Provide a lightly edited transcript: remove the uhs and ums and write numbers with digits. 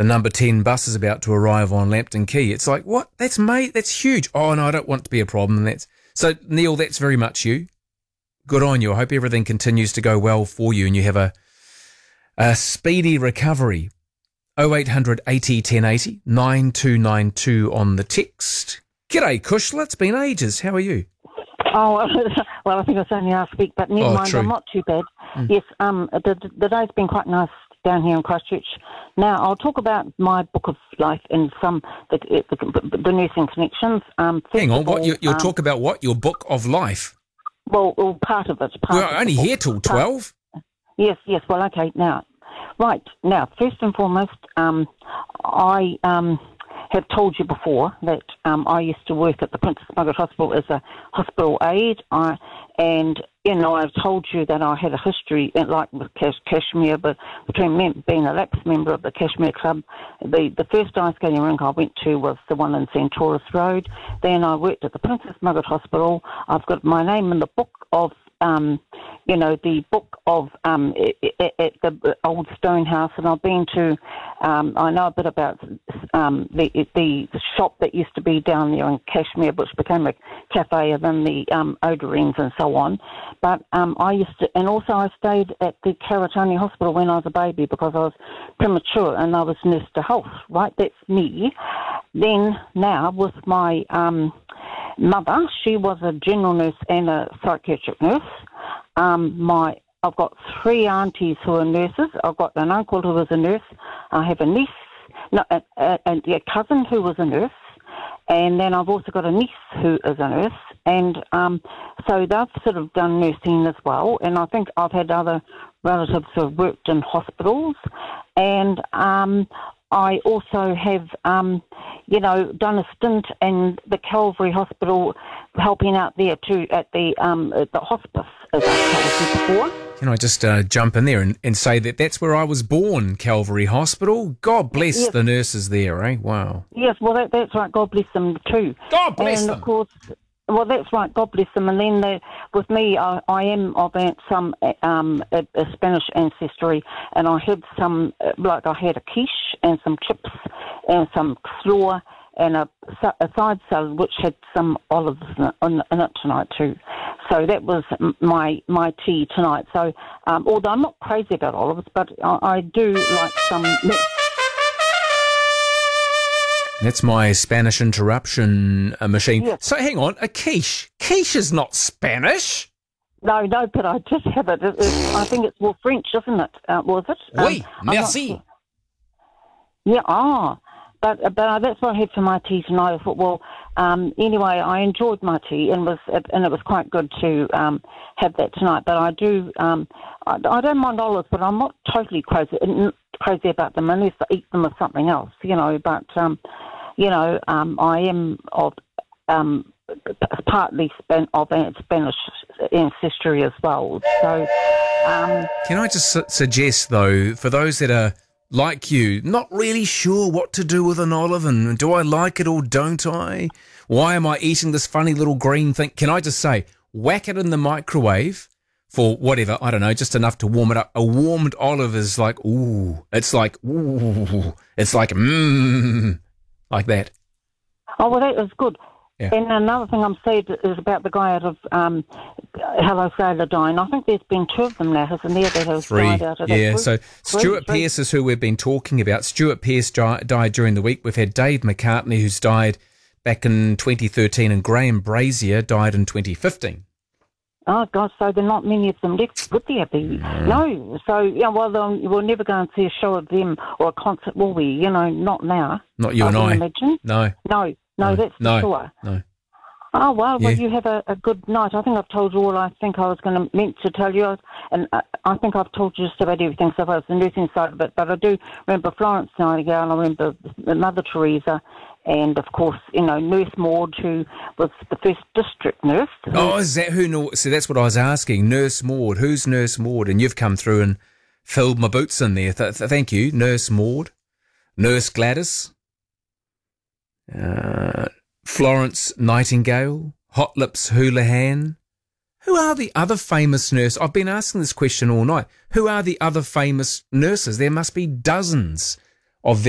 the number 10 bus is about to arrive on Lambton Quay. It's like, what? That's huge. Oh, no, I don't want it to be a problem. So, Neil, that's very much you. Good on you. I hope everything continues to go well for you and you have a speedy recovery. 0800 80 1080 9292 on the text. G'day, Kushla. It's been ages. How are you? Oh, well, I think it was only last week, but never mind, true. I'm not too bad. Yes, the day's been quite nice down here in Christchurch. Now, I'll talk about my book of life and the nursing connections. Hang on, you'll talk about what? Your book of life? Well, part of it. We're only here till 12. Yes, well, okay, now, first and foremost, I have told you before that I used to work at the Princess Margaret Hospital as a hospital aide, and I've told you that I had a history like with Kashmir, but between being a lax member of the Kashmir Club, the first ice skating rink I went to was the one in Centaurus Road. Then I worked at the Princess Margaret Hospital. I've got my name in the book of the book of at the old stone house, and I've been to. I know a bit about the shop that used to be down there in Kashmir, which became a cafe, and then the Odorines and so on. But I used to, and also I stayed at the Karatani Hospital when I was a baby because I was premature and I was nursed to health. Right, that's me. Then now with my mother, she was a general nurse and a psychiatric nurse. I've got 3 aunties who are nurses. I've got an uncle who was a nurse. I have a niece, and a cousin who was a nurse, and then I've also got a niece who is a nurse. And so they've sort of done nursing as well. And I think I've had other relatives who have worked in hospitals, and I also have, done a stint in the Calvary Hospital, helping out there too at the hospice, as I told you before. Can I just jump in there and say that's where I was born, Calvary Hospital? God bless the nurses there, eh? Wow. Yes, well, that's right. God bless them too. God bless them. And of course, well, that's right. God bless them. And then with me, I am of some a Spanish ancestry, and I had some, like I had a quiche and some chips and some slaw and a side salad which had some olives in it tonight too. So that was my tea tonight. So although I'm not crazy about olives, but I do like some. That's my Spanish interruption machine. Yes. So hang on, a quiche. Quiche is not Spanish. No, but I just have it. I think it's more French, isn't it? Was it? Oui, merci. Yeah, but that's what I had for my tea tonight. I thought, well, anyway, I enjoyed my tea and it was quite good to have that tonight. But I do, I don't mind olives, but I'm not totally crazy about them unless I eat them with something else, But I am of partly of Spanish ancestry as well. So, can I just suggest though, for those that are like you, not really sure what to do with an olive, and do I like it or don't I? Why am I eating this funny little green thing? Can I just say, whack it in the microwave for whatever, I don't know, just enough to warm it up. A warmed olive is like, ooh, it's like, ooh, it's like, like that. Oh, well, that was good. Yeah. And another thing I'm saying is about the guy out of Hello Sailor dying. I think there's been 2 of them now, hasn't there, that have 3. died out of that Yeah, group? so Stuart Pearce is who we've been talking about. Stuart Pearce died during the week. We've had Dave McCartney, who's died back in 2013, and Graham Brazier died in 2015. Oh, God, so there are not many of them left, would there be? No. So, we'll never go and see a show of them or a concert, will we? Not now. Not you and I. Imagine. No. No, that's for sure. No. Oh, well, you have a good night. I think I've told you all I think I was meant to tell you. And I think I've told you just about everything so far as the nursing side of it. But I do remember Florence Nightingale. I remember Mother Teresa. And, of course, Nurse Maud, who was the first district nurse. Oh, is that who? So that's what I was asking. Nurse Maud. Who's Nurse Maud? And you've come through and filled my boots in there. Thank you. Nurse Maud. Nurse Gladys. Florence Nightingale. Hot Lips Houlihan. Who are the other famous nurses? I've been asking this question all night. Who are the other famous nurses? There must be dozens of